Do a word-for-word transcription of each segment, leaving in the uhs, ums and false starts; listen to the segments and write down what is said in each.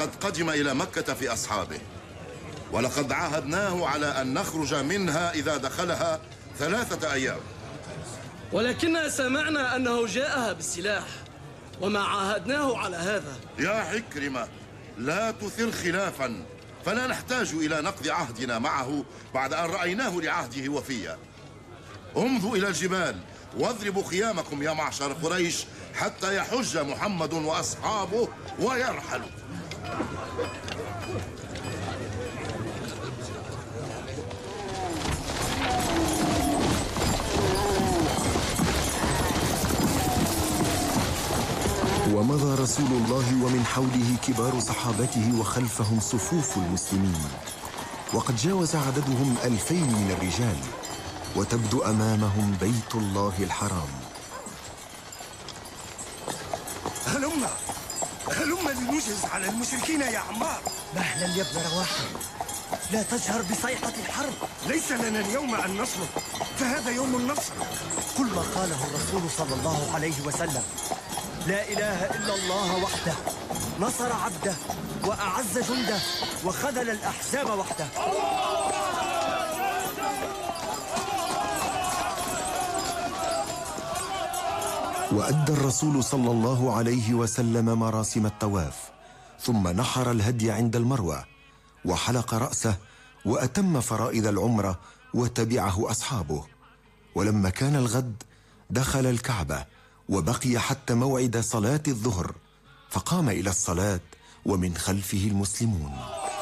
قد قدم إلى مكة في أصحابه، ولقد عاهدناه على أن نخرج منها إذا دخلها ثلاثة أيام، ولكننا سمعنا أنه جاءها بالسلاح وما عاهدناه على هذا. يا عكرمة، لا تثر خلافا، فلا نحتاج إلى نقض عهدنا معه بعد أن رأيناه لعهده وفيا. امضوا إلى الجبال واضربوا خيامكم يا معشر قريش حتى يحج محمد وأصحابه ويرحلوا. ومضى رسول الله ومن حوله كبار صحابته وخلفهم صفوف المسلمين، وقد جاوز عددهم ألفين من الرجال، وتبدو أمامهم بيت الله الحرام. هلم هلم لنجهز على المشركين يا عمار. مهلا يا ابن رواحة، لا تجهر بصيحة الحرب. ليس لنا اليوم أن نصمت، فهذا يوم النصر. كل ما قاله الرسول صلى الله عليه وسلم: لا إله إلا الله وحده، نصر عبده وأعز جنده وخذل الأحزاب وحده. وأدى الرسول صلى الله عليه وسلم مراسم الطواف، ثم نحر الهدي عند المروة وحلق رأسه وأتم فرائض العمرة وتبعه أصحابه. ولما كان الغد دخل الكعبة وبقي حتى موعد صلاة الظهر، فقام إلى الصلاة ومن خلفه المسلمون.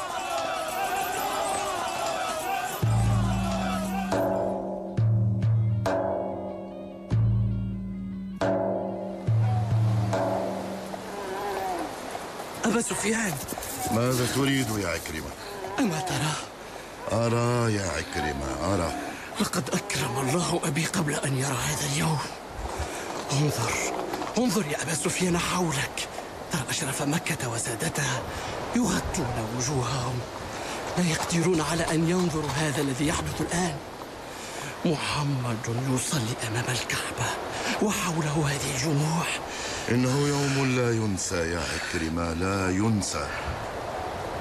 أبا سفيان، ماذا تريد يا عكرمة؟ أما ترى؟ أرى يا عكرمة، أرى. لقد أكرم الله أبي قبل أن يرى هذا اليوم. انظر انظر يا أبا سفيان حولك، ترى أشرف مكة وسادتها يغطون وجوههم، لا يقدرون على أن ينظروا هذا الذي يحدث الآن. محمد يصلي أمام الكعبة وحوله هذه الجموع. إنه يوم لا ينسى يا عكرمة، لا ينسى.